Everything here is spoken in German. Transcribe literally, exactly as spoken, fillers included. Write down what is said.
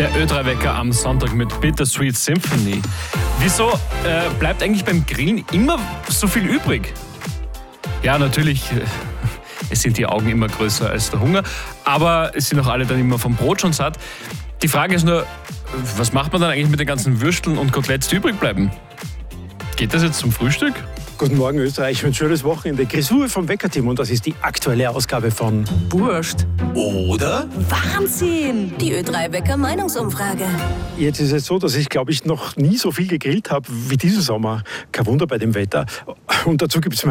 Der Ö drei Wecker am Sonntag mit Bittersweet Symphony. Wieso äh, bleibt eigentlich beim Grillen immer so viel übrig? Ja, natürlich, äh, es sind die Augen immer größer als der Hunger, aber es sind auch alle dann immer vom Brot schon satt. Die Frage ist nur, was macht man dann eigentlich mit den ganzen Würsteln und Koteletts, die übrig bleiben? Geht das jetzt zum Frühstück? Guten Morgen Österreich, ein schönes Wochenende. Grisur vom Weckerteam und das ist die aktuelle Ausgabe von Wurst. Oder? Wahnsinn! Die Ö drei Wecker Meinungsumfrage. Jetzt ist es so, dass ich, glaube ich, noch nie so viel gegrillt habe wie diesen Sommer. Kein Wunder bei dem Wetter. Und dazu gibt es